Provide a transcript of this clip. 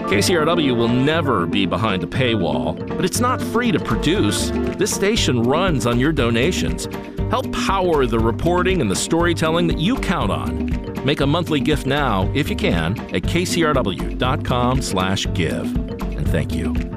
KCRW will never be behind a paywall, but it's not free to produce. This station runs on your donations. Help power the reporting and the storytelling that you count on. Make a monthly gift now, if you can, at kcrw.com/give. And thank you.